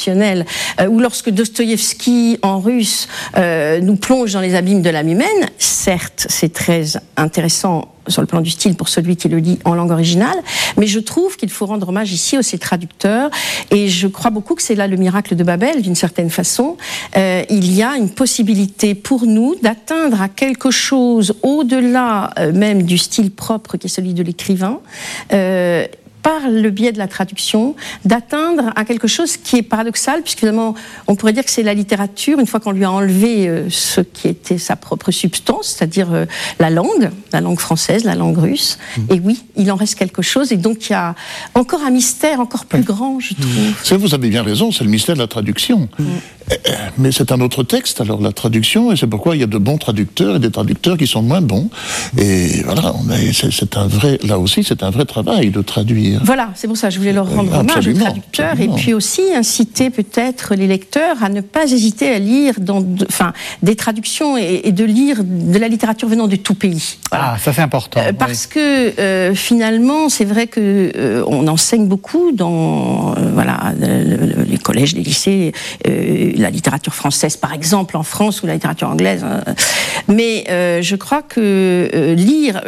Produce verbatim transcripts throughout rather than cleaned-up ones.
exceptionnel, euh, ou lorsque Dostoïevski en russe euh, nous plonge dans les abîmes de l'âme humaine, certes c'est très intéressant sur le plan du style pour celui qui le lit en langue originale, mais je trouve qu'il faut rendre hommage ici aux ses traducteurs, et je crois beaucoup que c'est là le miracle de Babel, d'une certaine façon. Euh, il y a une possibilité pour nous d'atteindre à quelque chose au-delà euh, même du style propre qui est celui de l'écrivain, euh, par le biais de la traduction, d'atteindre à quelque chose qui est paradoxal, puisque finalement, on pourrait dire que c'est la littérature, une fois qu'on lui a enlevé euh, ce qui était sa propre substance, c'est-à-dire euh, la langue, la langue française, la langue russe, mmh. et oui, il en reste quelque chose, et donc il y a encore un mystère encore plus grand, je trouve. Ça, vous avez bien raison, c'est le mystère de la traduction. Mmh. Mais c'est un autre texte, alors la traduction, et c'est pourquoi il y a de bons traducteurs et des traducteurs qui sont moins bons. Et voilà, on a, c'est, c'est un vrai, là aussi, c'est un vrai travail de traduire. Voilà, c'est pour ça que je voulais leur rendre hommage absolument, aux traducteurs, absolument. Et puis aussi inciter peut-être les lecteurs à ne pas hésiter à lire dans, de, enfin, des traductions et, et de lire de la littérature venant de tout pays. Voilà. Ah, ça c'est important. Euh, parce oui. que euh, finalement, c'est vrai que euh, on enseigne beaucoup dans euh, voilà le, le, les collèges, les lycées. Euh, la littérature française, par exemple, en France, ou la littérature anglaise. Hein. Mais euh, je crois que euh, lire,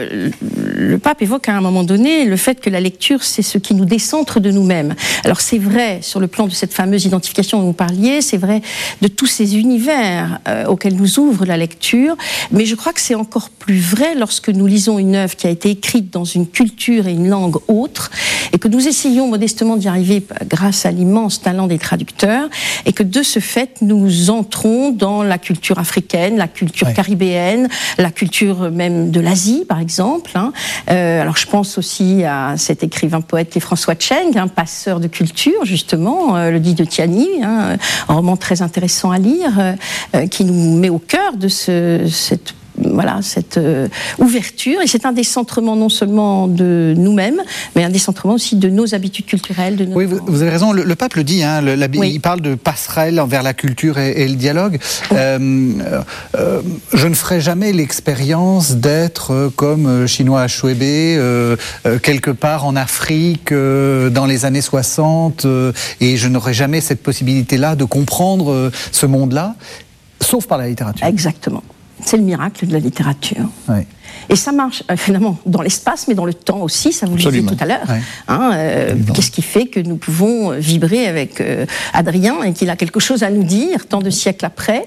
le pape évoque à un moment donné le fait que la lecture, c'est ce qui nous décentre de nous-mêmes. Alors c'est vrai sur le plan de cette fameuse identification dont vous parliez, c'est vrai de tous ces univers euh, auxquels nous ouvre la lecture, mais je crois que c'est encore plus vrai lorsque nous lisons une œuvre qui a été écrite dans une culture et une langue autre, et que nous essayons modestement d'y arriver grâce à l'immense talent des traducteurs, et que de ce fait, nous entrons dans la culture africaine, la culture ouais. caribéenne, la culture même de l'Asie, par exemple. Hein. Euh, alors, je pense aussi à cet écrivain-poète qui est François Tcheng, un passeur de culture, justement, euh, le dit de Tiani, hein, un roman très intéressant à lire, euh, qui nous met au cœur de ce, cette voilà, cette euh, ouverture, et c'est un décentrement non seulement de nous-mêmes, mais un décentrement aussi de nos habitudes culturelles. De notre... Oui, vous, vous avez raison, le, le pape le dit, hein, le, la, oui. il parle de passerelle vers la culture et, et le dialogue. Oui. Euh, euh, je ne ferai jamais l'expérience d'être comme Chinua Achebe, euh, euh, quelque part en Afrique, euh, dans les années soixante, euh, et je n'aurai jamais cette possibilité-là de comprendre euh, ce monde-là, sauf par la littérature. Exactement. C'est le miracle de la littérature. Oui. Et ça marche, euh, finalement, dans l'espace, mais dans le temps aussi, ça vous le disiez tout à l'heure. Oui. Hein, euh, qu'est-ce qui fait que nous pouvons vibrer avec euh, Adrien et qu'il a quelque chose à nous dire, tant de siècles après.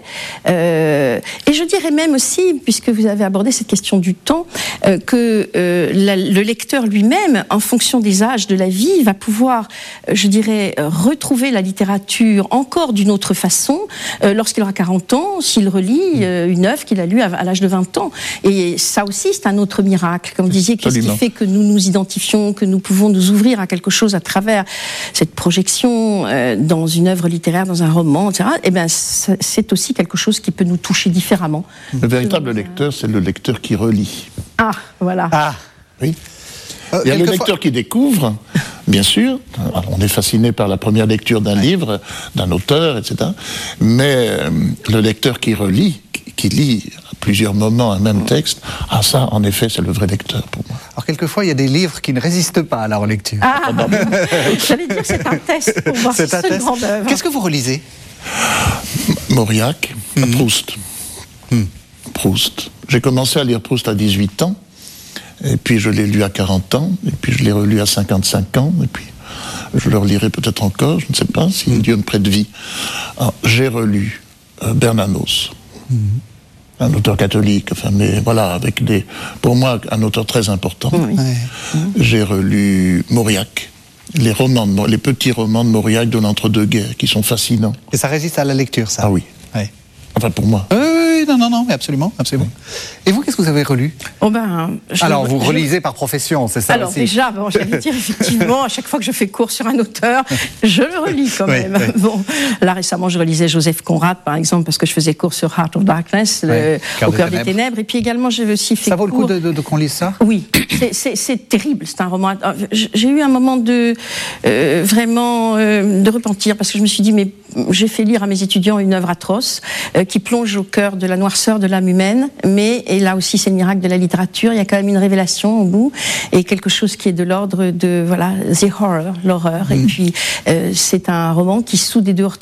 euh, Et je dirais même aussi, puisque vous avez abordé cette question du temps, euh, que euh, la, le lecteur lui-même, en fonction des âges de la vie, va pouvoir, euh, je dirais, retrouver la littérature encore d'une autre façon, euh, lorsqu'il aura quarante ans, s'il relit euh, une œuvre qu'il a lue à, à l'âge de vingt ans. Et ça aussi, c'est un autre miracle. Comme vous disiez, qu'est-ce qui fait que nous nous identifions, que nous pouvons nous ouvrir à quelque chose à travers cette projection euh, dans une œuvre littéraire, dans un roman, et cetera. Eh bien, c'est aussi quelque chose qui peut nous toucher différemment. Le véritable euh... lecteur, c'est le lecteur qui relit. Ah, voilà. Ah, oui. Euh, Il y a le lecteur fois... qui découvre, bien sûr. Alors, on est fasciné par la première lecture d'un ouais. livre, d'un auteur, et cetera. Mais euh, le lecteur qui relit, qui, qui lit à plusieurs moments un même texte, ah ça, en effet, c'est le vrai lecteur pour moi. Alors, quelquefois, il y a des livres qui ne résistent pas à la relecture. Ah, j'allais dire, c'est un test pour voir si c'est une grande œuvre. Qu'est-ce que vous relisez ? Mauriac, mmh. Proust. Mmh. Proust. J'ai commencé à lire Proust à dix-huit ans. Et puis je l'ai lu à quarante ans, et puis je l'ai relu à cinquante-cinq ans, et puis je le relirai peut-être encore, je ne sais pas, si mmh. Dieu me prête vie. Alors, j'ai relu euh, Bernanos, mmh. un auteur catholique, enfin, mais voilà, avec des, pour moi, un auteur très important. Oui. Mmh. J'ai relu Mauriac, les romans, de, les petits romans de Mauriac de l'entre-deux-guerres, qui sont fascinants. Et ça résiste à la lecture, ça ? Ah oui. oui. Enfin, pour moi. Euh, Non, non, non, mais absolument, absolument. Et vous, qu'est-ce que vous avez relu ? Oh ben, je, Alors, vous je, relisez par profession, c'est ça alors, aussi. déjà, bon, j'allais dire, effectivement, à chaque fois que je fais cours sur un auteur, je le relis quand oui, même. Oui. Bon, là, récemment, je relisais Joseph Conrad, par exemple, parce que je faisais cours sur Heart of Darkness, oui, le, au cœur des, des ténèbres. Et puis également, j'ai aussi fait Ça vaut cours... le coup de, de, de qu'on lise ça ? Oui, c'est, c'est, c'est terrible, c'est un roman... J'ai eu un moment de... Euh, vraiment, euh, de repentir, parce que je me suis dit, mais j'ai fait lire à mes étudiants une œuvre atroce, euh, qui plonge au cœur de la noirceur de l'âme humaine, mais, et là aussi c'est le miracle de la littérature, il y a quand même une révélation au bout, et quelque chose qui est de l'ordre de, voilà, the horror, l'horreur, mmh. et puis euh, c'est un roman qui, sous des deux